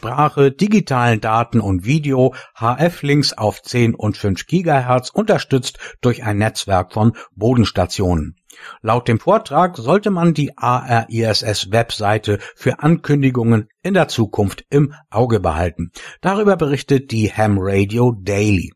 Sprache, digitalen Daten und Video, HF-Links auf 10 und 5 Gigahertz, unterstützt durch ein Netzwerk von Bodenstationen. Laut dem Vortrag sollte man die ARISS-Webseite für Ankündigungen in der Zukunft im Auge behalten. Darüber berichtet die Ham Radio Daily.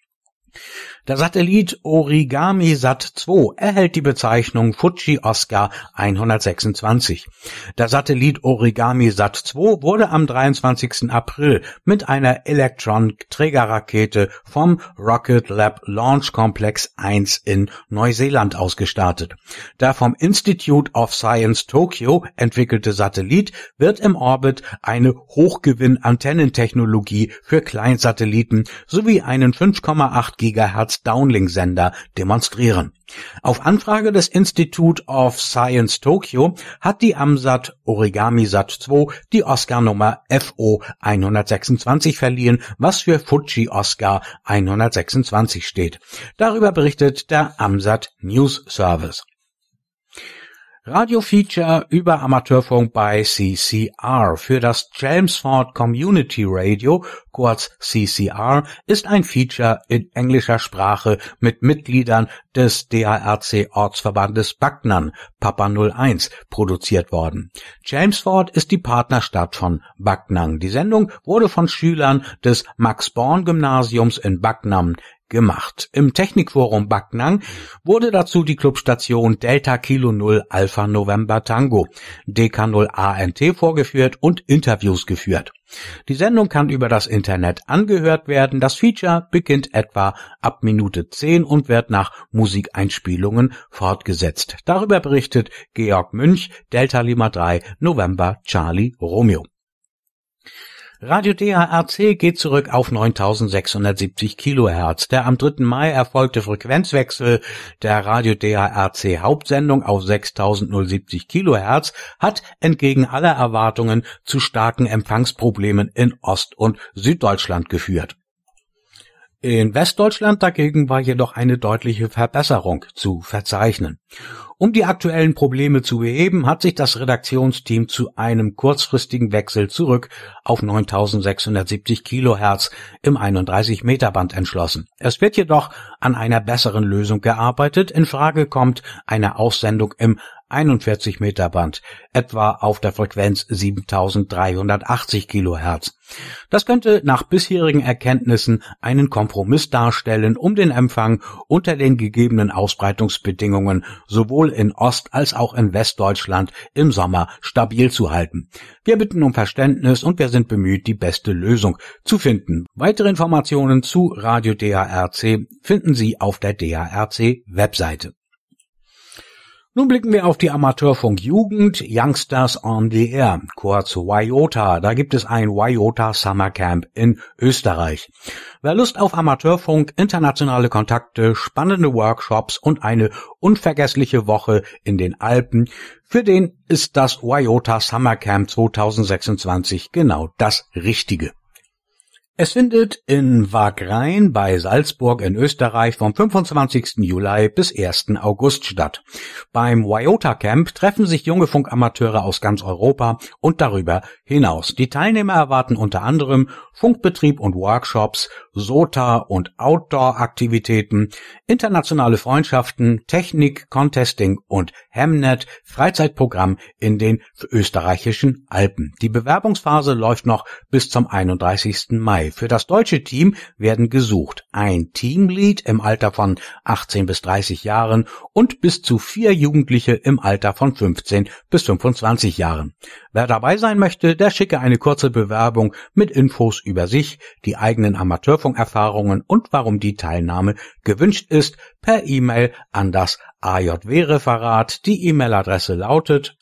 Der Satellit OrigamiSat-2 erhält die Bezeichnung Fuji Oscar 126. Der Satellit OrigamiSat-2 wurde am 23. April mit einer Electron-Trägerrakete vom Rocket Lab Launch Complex 1 in Neuseeland ausgestartet. Der vom Institute of Science Tokyo entwickelte Satellit wird im Orbit eine Hochgewinn-Antennentechnologie für Kleinsatelliten sowie einen 5,8 GHz Downlink-Sender demonstrieren. Auf Anfrage des Institute of Science Tokyo hat die AMSAT OrigamiSat-2 die Oscar-Nummer FO 126 verliehen, was für Fuji Oscar 126 steht. Darüber berichtet der AMSAT News Service. Radio-Feature über Amateurfunk bei CCR für das Chelmsford Community Radio, kurz CCR, ist ein Feature in englischer Sprache mit Mitgliedern des DARC-Ortsverbandes Backnang, Papa 01, produziert worden. Chelmsford ist die Partnerstadt von Backnang. Die Sendung wurde von Schülern des Max-Born-Gymnasiums in Backnang gemacht. Im Technikforum Backnang wurde dazu die Clubstation Delta Kilo 0 Alpha November Tango DK0 ANT vorgeführt und Interviews geführt. Die Sendung kann über das Internet angehört werden. Das Feature beginnt etwa ab Minute 10 und wird nach Musikeinspielungen fortgesetzt. Darüber berichtet Georg Münch, Delta Lima 3 November Charlie Romeo. Radio DARC geht zurück auf 9670 Kilohertz. Der am 3. Mai erfolgte Frequenzwechsel der Radio DARC Hauptsendung auf 6070 Kilohertz hat entgegen aller Erwartungen zu starken Empfangsproblemen in Ost- und Süddeutschland geführt. In Westdeutschland dagegen war jedoch eine deutliche Verbesserung zu verzeichnen. Um die aktuellen Probleme zu beheben, hat sich das Redaktionsteam zu einem kurzfristigen Wechsel zurück auf 9670 Kilohertz im 31-Meter-Band entschlossen. Es wird jedoch an einer besseren Lösung gearbeitet. In Frage kommt eine Aussendung im 41-Meter-Band, etwa auf der Frequenz 7380 Kilohertz. Das könnte nach bisherigen Erkenntnissen einen Kompromiss darstellen, um den Empfang unter den gegebenen Ausbreitungsbedingungen sowohl in Ost- als auch in Westdeutschland im Sommer stabil zu halten. Wir bitten um Verständnis und wir sind bemüht, die beste Lösung zu finden. Weitere Informationen zu Radio DARC finden Sie auf der DARC-Webseite. Nun blicken wir auf die Amateurfunk-Jugend, Youngsters on the Air, kurz WYOTA. Da gibt es ein WYOTA Summer Camp in Österreich. Wer Lust auf Amateurfunk, internationale Kontakte, spannende Workshops und eine unvergessliche Woche in den Alpen, für den ist das WYOTA Summer Camp 2026 genau das Richtige. Es findet in Wagrain bei Salzburg in Österreich vom 25. Juli bis 1. August statt. Beim WYOTA Camp treffen sich junge Funkamateure aus ganz Europa und darüber hinaus. Die Teilnehmer erwarten unter anderem Funkbetrieb und Workshops, SOTA und Outdoor-Aktivitäten, internationale Freundschaften, Technik, Contesting und Hamnet, Freizeitprogramm in den österreichischen Alpen. Die Bewerbungsphase läuft noch bis zum 31. Mai. Für das deutsche Team werden gesucht ein Teamlead im Alter von 18 bis 30 Jahren und bis zu 4 Jugendliche im Alter von 15 bis 25 Jahren. Wer dabei sein möchte, der schicke eine kurze Bewerbung mit Infos über sich, die eigenen Amateurfunkerfahrungen und warum die Teilnahme gewünscht ist, per E-Mail an das AJW-Referat. Die E-Mail-Adresse lautet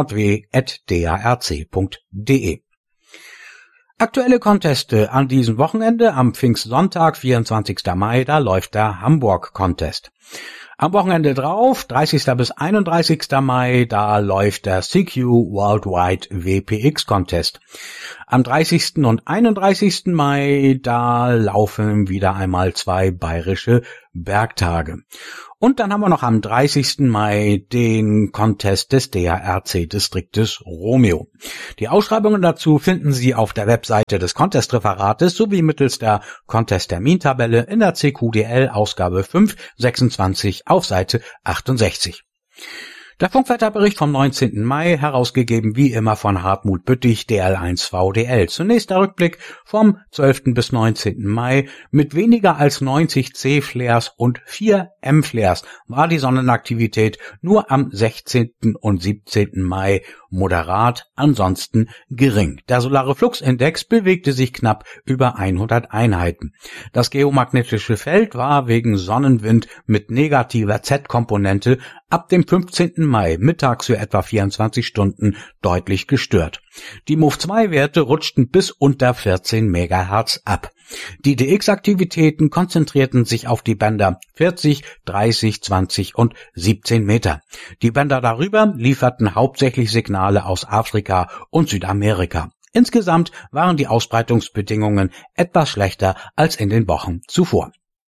ajw@darc.de. Aktuelle Conteste an diesem Wochenende, am Pfingstsonntag, 24. Mai, da läuft der Hamburg-Contest. Am Wochenende drauf, 30. bis 31. Mai, da läuft der CQ Worldwide WPX Contest. Am 30. und 31. Mai, da laufen wieder einmal 2 bayerische Bergtage. Und dann haben wir noch am 30. Mai den Contest des DARC-Distriktes Romeo. Die Ausschreibungen dazu finden Sie auf der Webseite des Contest-Referates sowie mittels der Contest-Termintabelle in der CQDL Ausgabe 5/26 auf Seite 68. Der Funkwetterbericht vom 19. Mai, herausgegeben wie immer von Hartmut Büttig, DL1VDL. Zunächst der Rückblick vom 12. bis 19. Mai. Mit weniger als 90 C-Flares und 4 M-Flares war die Sonnenaktivität nur am 16. und 17. Mai moderat, ansonsten gering. Der solare Fluxindex bewegte sich knapp über 100 Einheiten. Das geomagnetische Feld war wegen Sonnenwind mit negativer Z-Komponente ab dem 15. Mai mittags für etwa 24 Stunden deutlich gestört. Die MOV-2-Werte rutschten bis unter 14 MHz ab. Die DX-Aktivitäten konzentrierten sich auf die Bänder 40, 30, 20 und 17 Meter. Die Bänder darüber lieferten hauptsächlich Signale aus Afrika und Südamerika. Insgesamt waren die Ausbreitungsbedingungen etwas schlechter als in den Wochen zuvor.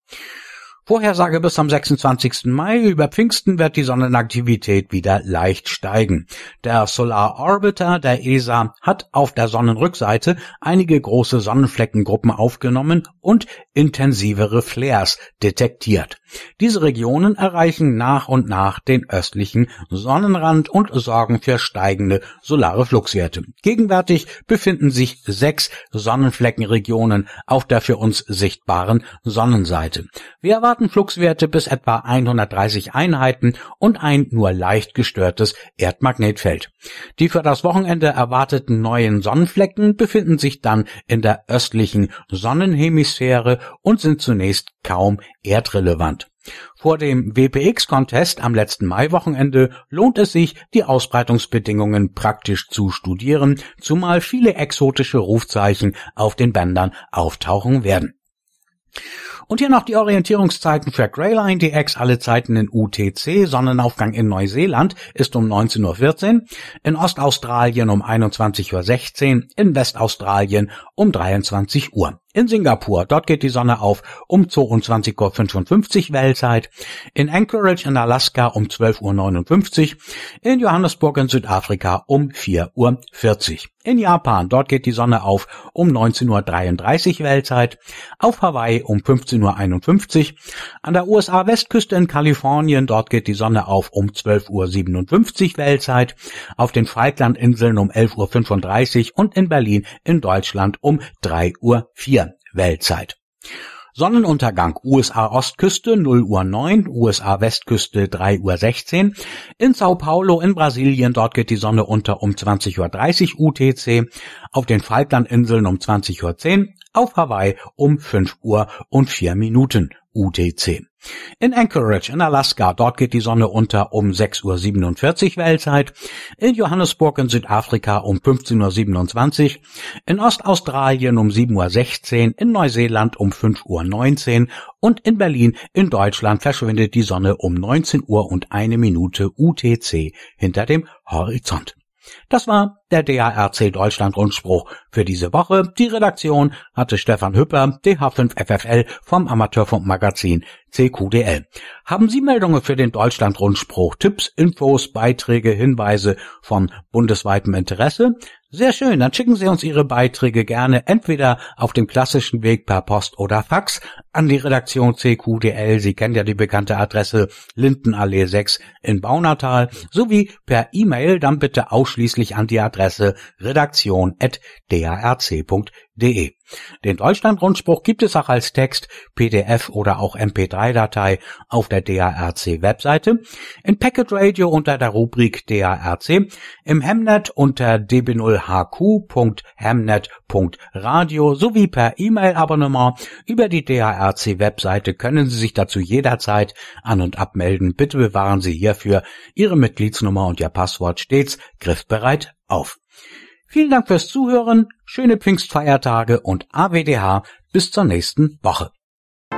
Vorhersage bis zum 26. Mai. Über Pfingsten wird die Sonnenaktivität wieder leicht steigen. Der Solar Orbiter der ESA hat auf der Sonnenrückseite einige große Sonnenfleckengruppen aufgenommen und intensivere Flares detektiert. Diese Regionen erreichen nach und nach den östlichen Sonnenrand und sorgen für steigende solare Fluxwerte. Gegenwärtig befinden sich 6 Sonnenfleckenregionen auf der für uns sichtbaren Sonnenseite. Wir erwarten Fluxwerte bis etwa 130 Einheiten und ein nur leicht gestörtes Erdmagnetfeld. Die für das Wochenende erwarteten neuen Sonnenflecken befinden sich dann in der östlichen Sonnenhemisphäre und sind zunächst kaum erdrelevant. Vor dem WPX-Contest am letzten Maiwochenende lohnt es sich, die Ausbreitungsbedingungen praktisch zu studieren, zumal viele exotische Rufzeichen auf den Bändern auftauchen werden. Und hier noch die Orientierungszeiten für Greyline DX, alle Zeiten in UTC. Sonnenaufgang in Neuseeland ist um 19:14 Uhr, in Ostaustralien um 21:16 Uhr, in Westaustralien um 23 Uhr. In Singapur, dort geht die Sonne auf um 22:55 Uhr Weltzeit, in Anchorage in Alaska um 12:59 Uhr, in Johannesburg in Südafrika um 4:40 Uhr. In Japan, dort geht die Sonne auf um 19:33 Uhr Weltzeit, auf Hawaii um 15:51 Uhr, an der USA-Westküste in Kalifornien, dort geht die Sonne auf um 12:57 Uhr Weltzeit, auf den Falklandinseln um 11:35 Uhr und in Berlin in Deutschland um 3:04 Uhr Weltzeit. Sonnenuntergang USA-Ostküste 0:09 Uhr, USA-Westküste 3:16 Uhr. In Sao Paulo in Brasilien, dort geht die Sonne unter um 20:30 Uhr UTC, auf den Falklandinseln um 20:10 Uhr, auf Hawaii um 5:04 UTC. In Anchorage in Alaska, dort geht die Sonne unter um 6:47 Uhr Weltzeit, in Johannesburg in Südafrika um 15:27 Uhr, in Ostaustralien um 7:16 Uhr, in Neuseeland um 5:19 Uhr und in Berlin in Deutschland verschwindet die Sonne um 19:01 UTC hinter dem Horizont. Das war der DARC Deutschland Rundspruch für diese Woche. Die Redaktion hatte Stefan Hüpper, DH5FFL vom Amateurfunkmagazin CQDL. Haben Sie Meldungen für den Deutschland Rundspruch, Tipps, Infos, Beiträge, Hinweise von bundesweitem Interesse? Sehr schön, dann schicken Sie uns Ihre Beiträge gerne entweder auf dem klassischen Weg per Post oder Fax an die Redaktion CQDL. Sie kennen ja die bekannte Adresse Lindenallee 6 in Baunatal, sowie per E-Mail dann bitte ausschließlich an die Adresse redaktion@darc.de. Den Deutschlandrundspruch gibt es auch als Text, PDF oder auch MP3-Datei auf der DARC-Webseite, in Packet Radio unter der Rubrik DARC, im Hemnet unter db0hq.hemnet.radio sowie per E-Mail-Abonnement. Über die DARC-Webseite können Sie sich dazu jederzeit an- und abmelden. Bitte bewahren Sie hierfür Ihre Mitgliedsnummer und Ihr Passwort stets griffbereit auf. Vielen Dank fürs Zuhören, schöne Pfingstfeiertage und AWDH bis zur nächsten Woche.